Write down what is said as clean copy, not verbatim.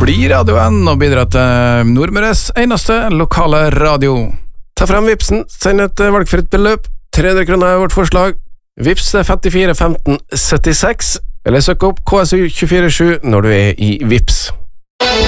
blir radioen og bidra til Nordmøres eneste lokale radio. Ta frem Vipsen, send et valgfritt beløp. 300 kroner er vårt forslag. Vips 54 15 76, eller søk opp KSU 247 når du er i Vips.